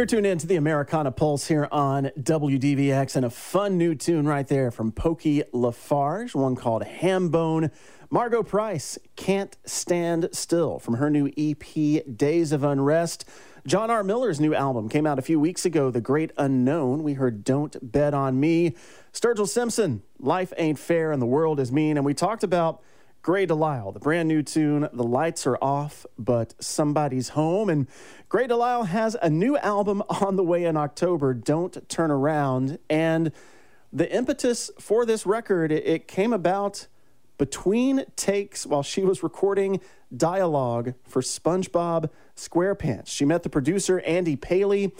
You're tuned in to the Americana Pulse here on WDVX, and a fun new tune right there from Pokey Lafarge, one called Hambone. Margo Price, Can't Stand Still, from her new EP, Days of Unrest. John R. Miller's new album came out a few weeks ago, The Great Unknown. We heard Don't Bet on Me. Sturgill Simpson, Life Ain't Fair and the World is Mean. And we talked about Grey DeLisle, the brand new tune, The Lights Are Off, But Somebody's Home. And Grey DeLisle has a new album on the way in October, Don't Turn Around. And the impetus for this record, it came about between takes while she was recording dialogue for SpongeBob SquarePants. She met the producer, Andy Paley,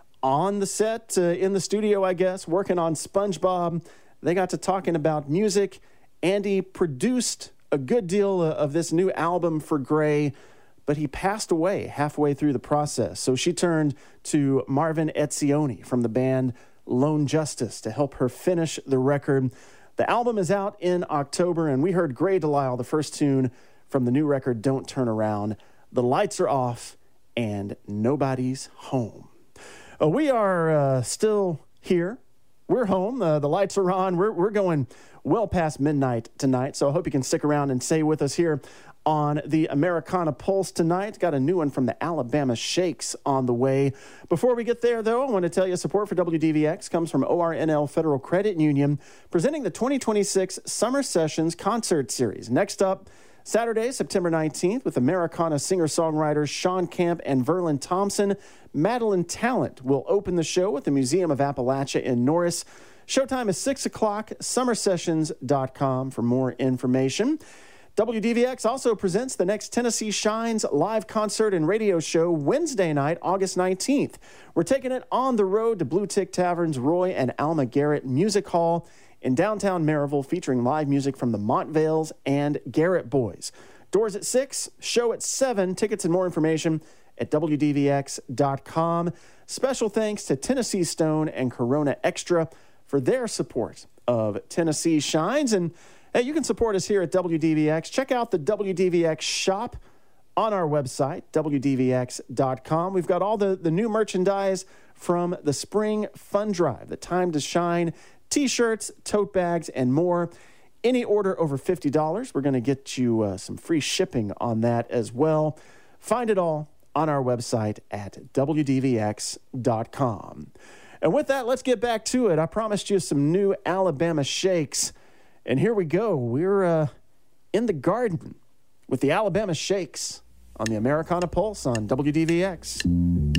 on the set, in the studio, I guess, working on SpongeBob. They got to talking about music. Andy produced a good deal of this new album for Grey, but he passed away halfway through the process. So she turned to Marvin Etzioni from the band Lone Justice to help her finish the record. The album is out in October, and we heard Grey DeLisle, the first tune from the new record, Don't Turn Around. The Lights Are Off, and Nobody's Home. We are still here. We're home. The lights are on. We're going well past midnight tonight, so I hope you can stick around and stay with us here on the Americana Pulse tonight. Got a new one from the Alabama Shakes on the way. Before we get there, though, I want to tell you support for WDVX comes from ORNL Federal Credit Union, presenting the 2026 Summer Sessions Concert Series. Next up, Saturday, September 19th, with Americana singer-songwriters Sean Camp and Verlin Thompson, Madeline Talent will open the show at the Museum of Appalachia in Norris. Showtime is 6 o'clock, summersessions.com for more information. WDVX also presents the next Tennessee Shines live concert and radio show Wednesday night, August 19th. We're taking it on the road to Blue Tick Tavern's Roy and Alma Garrett Music Hall in downtown Maryville, featuring live music from the Montvales and Garrett Boys. Doors at 6, show at 7. Tickets and more information at WDVX.com. Special thanks to Tennessee Stone and Corona Extra for their support of Tennessee Shines. And hey, you can support us here at WDVX. Check out the WDVX shop on our website, WDVX.com. We've got all the new merchandise from the Spring Fun Drive, the Time to Shine, T-shirts, tote bags, and more. Any order over $50, we're going to get you some free shipping on that as well. Find it all on our website at WDVX.com. And with that, let's get back to it. I promised you some new Alabama Shakes, and here we go. We're in the garden with the Alabama Shakes on the Americana Pulse on WDVX.